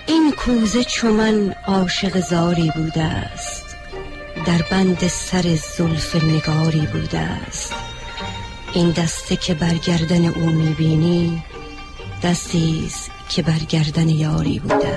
این کوزه چو من عاشق زاری بوده است، در بند سر زلف نگاری بوده است. این دسته که بر گردن او میبینی، دستیست که بر گردن یاری بوده